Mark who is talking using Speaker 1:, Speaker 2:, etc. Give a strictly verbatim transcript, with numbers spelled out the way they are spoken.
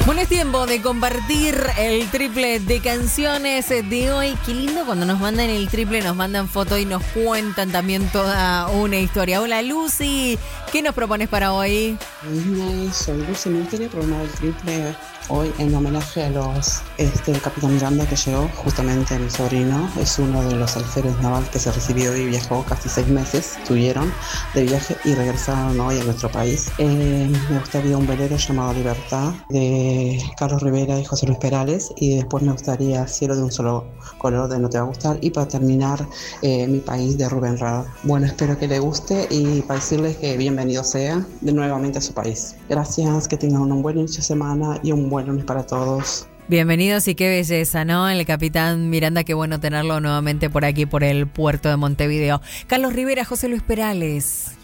Speaker 1: Bueno, es tiempo de compartir el triple de canciones de hoy. Qué lindo cuando nos mandan el triple, nos mandan foto y nos cuentan también toda una historia. Hola Lucy, ¿qué nos propones para hoy?
Speaker 2: Soy Lucy, me gustaría proponer el triple hoy en homenaje a los este, Capitán Miranda que llegó, justamente a mi sobrino. Es uno de los alférez naval que se recibió y viajó casi seis meses, estuvieron de viaje y regresaron hoy a nuestro país. Eh, me gustaría un velero llamado Libertad de Carlos Rivera y José Luis Perales, y después me gustaría Cielo de un solo color de No te va a gustar, y para terminar eh, Mi país de Rubén Rada. Bueno, espero que le guste y para decirles que bienvenido sea de nuevamente a su país. Gracias, que tengan un buen inicio de semana y un buen lunes para todos.
Speaker 1: Bienvenidos y qué belleza, ¿no? El Capitán Miranda, qué bueno tenerlo nuevamente por aquí, por el puerto de Montevideo. Carlos Rivera, José Luis Perales.